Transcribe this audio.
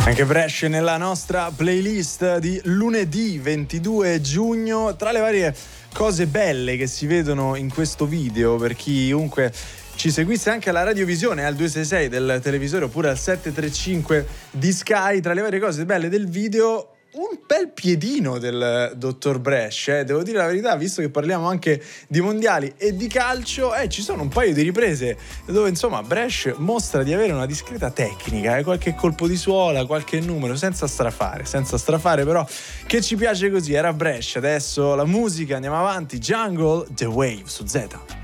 Anche Brescia nella nostra playlist di lunedì 22 giugno. Tra le varie cose belle che si vedono in questo video, per chi comunque ci seguisse anche alla radiovisione al 266 del televisore oppure al 735 di Sky, tra le varie cose belle del video un bel piedino del dottor Brescia, devo dire la verità, visto che parliamo anche di mondiali e di calcio, ci sono un paio di riprese dove insomma Brescia mostra di avere una discreta tecnica, qualche colpo di suola, qualche numero, senza strafare però, che ci piace così. Era Brescia, adesso la musica, andiamo avanti. Jungle, The Wave su Z.